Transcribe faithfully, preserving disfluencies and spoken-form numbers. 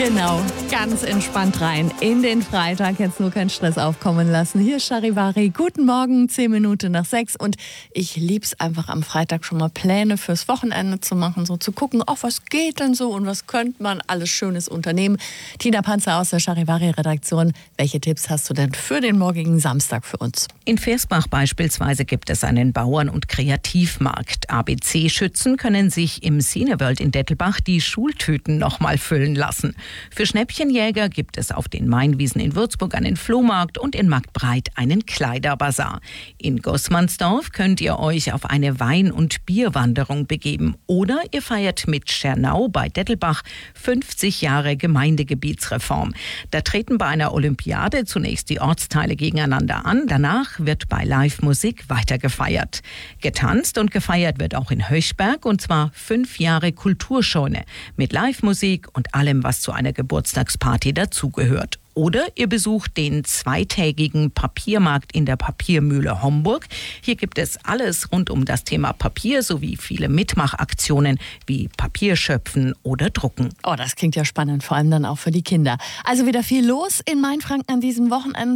Genau, ganz entspannt rein in den Freitag. Jetzt nur keinen Stress aufkommen lassen. Hier ist Charivari. Guten Morgen, zehn Minuten nach sechs. Und ich lieb's einfach am Freitag schon mal Pläne fürs Wochenende zu machen. So zu gucken, oh, was geht denn so und was könnte man alles Schönes unternehmen. Tina Panzer aus der Charivari-Redaktion. Welche Tipps hast du denn für den morgigen Samstag für uns? In Versbach beispielsweise gibt es einen Bauern- und Kreativmarkt. A B C-Schützen können sich im Cineworld in Dettelbach die Schultüten noch mal füllen lassen. Für Schnäppchenjäger gibt es auf den Mainwiesen in Würzburg einen Flohmarkt und in Marktbreit einen Kleiderbazar. In Gossmannsdorf könnt ihr euch auf eine Wein- und Bierwanderung begeben. Oder ihr feiert mit Schernau bei Dettelbach fünfzig Jahre Gemeindegebietsreform. Da treten bei einer Olympiade zunächst die Ortsteile gegeneinander an. Danach wird bei Live-Musik weiter gefeiert. Getanzt und gefeiert wird auch in Höchberg, und zwar fünf Jahre Kulturscheune mit Live-Musik und allem, was zu einer Geburtstagsparty dazugehört. Oder ihr besucht den zweitägigen Papiermarkt in der Papiermühle Homburg. Hier gibt es alles rund um das Thema Papier sowie viele Mitmachaktionen wie Papierschöpfen oder Drucken. Oh, das klingt ja spannend, vor allem dann auch für die Kinder. Also wieder viel los in Mainfranken an diesem Wochenende.